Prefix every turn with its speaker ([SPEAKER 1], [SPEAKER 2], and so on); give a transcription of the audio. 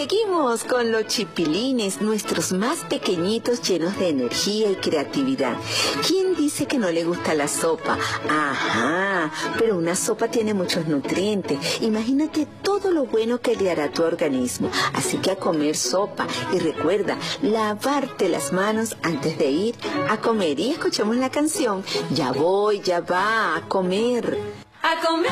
[SPEAKER 1] Seguimos con los chipilines, nuestros más pequeñitos llenos de energía y creatividad. ¿Quién dice que no le gusta la sopa? Ajá, pero una sopa tiene muchos nutrientes. Imagínate todo lo bueno que le hará a tu organismo. Así que a comer sopa. Y recuerda, lavarte las manos antes de ir a comer. Y escuchemos la canción. Ya voy, ya va, a comer.
[SPEAKER 2] A comer.